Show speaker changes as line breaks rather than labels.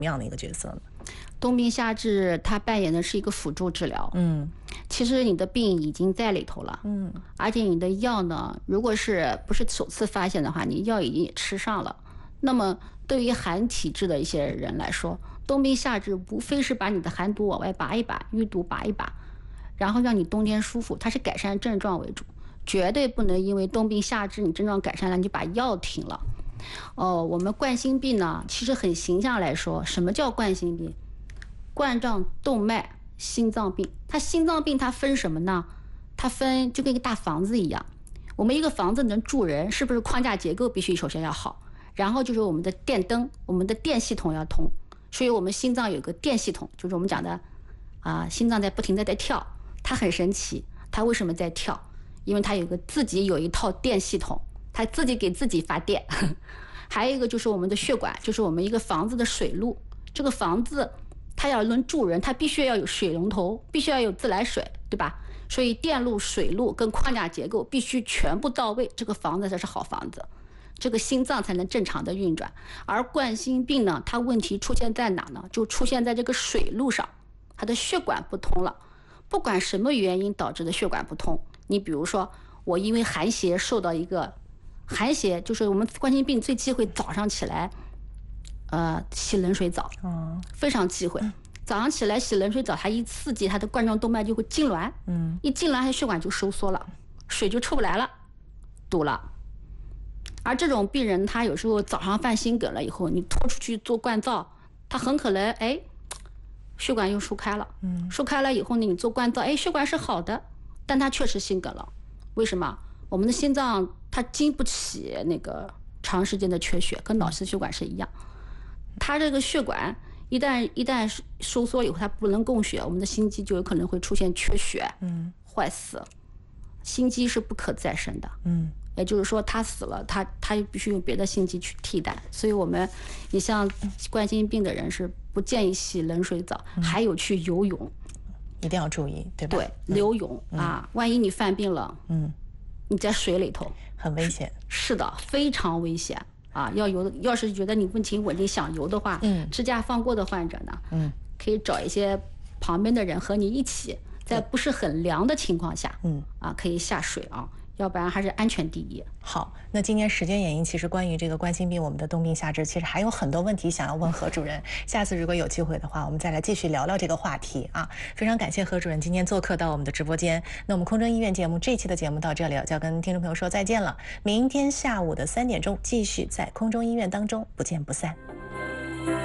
么样的一个角色呢？
冬病夏治它扮演的是一个辅助治疗，其实你的病已经在里头了，而且你的药呢，如果不是首次发现的话，你药已经也吃上了。那么对于寒体质的一些人来说，冬病夏治无非是把你的寒毒往外拔一拔，淤毒拔一拔，然后让你冬天舒服，它是改善症状为主，绝对不能因为冬病夏治你症状改善了，你就把药停了。我们冠心病呢，其实很形象来说，什么叫冠心病？冠状动脉心脏病。它心脏病它分什么呢？它分就跟一个大房子一样，我们一个房子能住人，是不是框架结构必须首先要好，然后就是我们的电灯，我们的电系统要通。所以我们心脏有个电系统，就是我们讲的心脏在不停地在跳，它很神奇。它为什么在跳？因为它自己有一套电系统，它自己给自己发电。还有一个就是我们的血管，就是我们一个房子的水路。这个房子它要能住人，它必须要有水龙头，必须要有自来水，对吧？所以电路、水路跟框架结构必须全部到位，这个房子才是好房子，这个心脏才能正常的运转。而冠心病呢，它问题出现在哪呢？就出现在这个水路上，它的血管不通了。不管什么原因导致的血管不通，你比如说我因为寒邪受到一个寒邪，就是我们冠心病最忌讳早上起来洗冷水澡，非常忌讳。早上起来洗冷水澡，它一刺激它的冠状动脉就会痉挛，一痉挛它血管就收缩了，水就出不来了，堵了。而这种病人他有时候早上犯心梗了以后，你拖出去做灌燥，他很可能血管又疏开了，疏开了以后呢，你做灌燥，血管是好的，但他确实心梗了。为什么？我们的心脏它经不起那个长时间的缺血，跟脑心血管是一样。它这个血管一旦收缩以后，它不能供血，我们的心肌就有可能会出现缺血，坏死。心肌是不可再生的，也就是说它死了，它必须用别的心肌去替代。所以你像冠心病的人是不建议洗冷水澡，还有去游泳，
一定要注意，对吧？
对，游泳万一你犯病了，你在水里头
很危险。
是的，非常危险要游的。要是觉得你问题稳定想游的话，支架放过的患者呢，可以找一些旁边的人和你一起，在不是很凉的情况下，可以下水要不然还是安全第一。
好，那今天时间原因，其实关于这个冠心病，我们的冬病夏治，其实还有很多问题想要问何主任。下次如果有机会的话，我们再来继续聊聊这个话题非常感谢何主任今天做客到我们的直播间。那我们空中医院节目这期的节目到这里就要跟听众朋友说再见了。明天下午的3点钟，继续在空中医院当中不见不散。